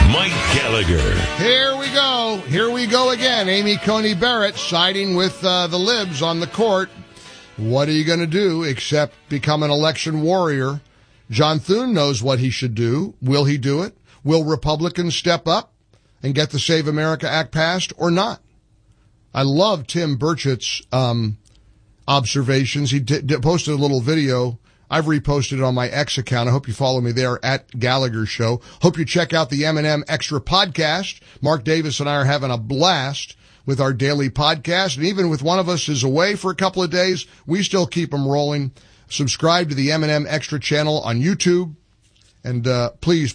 Mike Gallagher. Here we go. Here we go again. Amy Coney Barrett siding with the libs on the court. What are you going to do except become an election warrior? John Thune knows what he should do. Will he do it? Will Republicans step up and get the Save America Act passed or not? I love Tim Burchett's observations. He posted a little video. I've reposted it on my X account. I hope you follow me there at Gallagher Show. Hope you check out the M&M Extra podcast. Mark Davis and I are having a blast with our daily podcast. And even with one of us is away for a couple of days, we still keep them rolling. Subscribe to the M&M Extra channel on YouTube. And please,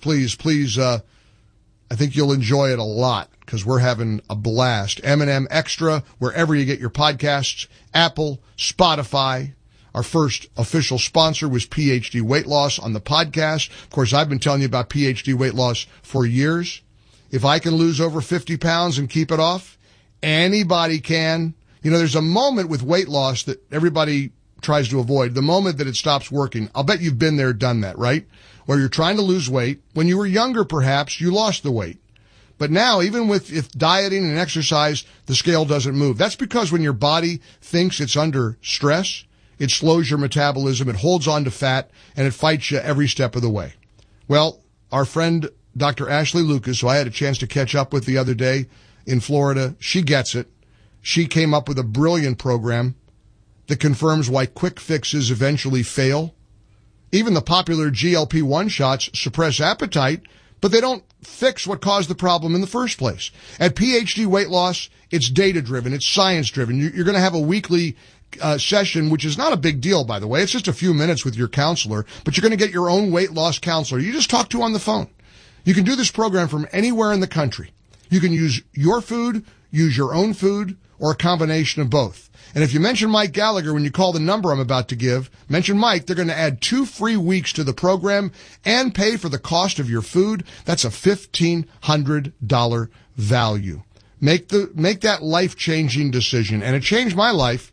I think you'll enjoy it a lot because we're having a blast. M&M Extra, wherever you get your podcasts, Apple, Spotify. Our first official sponsor was PhD Weight Loss on the podcast. Of course, I've been telling you about PhD Weight Loss for years. If I can lose over 50 pounds and keep it off, anybody can. You know, there's a moment with weight loss that everybody tries to avoid, the moment that it stops working. I'll bet you've been there, done that, right? Where you're trying to lose weight. When you were younger, perhaps, you lost the weight. But now, even with dieting and exercise, the scale doesn't move. That's because when your body thinks it's under stress, it slows your metabolism, it holds on to fat, and it fights you every step of the way. Well, our friend Dr. Ashley Lucas, who I had a chance to catch up with the other day in Florida, she gets it. She came up with a brilliant program that confirms why quick fixes eventually fail. Even the popular GLP-1 shots suppress appetite, but they don't fix what caused the problem in the first place. At PhD Weight Loss, it's data-driven, it's science-driven. You're going to have a weekly session, which is not a big deal, by the way. It's just a few minutes with your counselor, but you're going to get your own weight loss counselor. You just talk to on the phone. You can do this program from anywhere in the country. You can use your food, use your own food, or a combination of both. And if you mention Mike Gallagher when you call the number I'm about to give, mention Mike, they're going to add 2 free weeks to the program and pay for the cost of your food. That's a $1,500 value. Make that life-changing decision. And it changed my life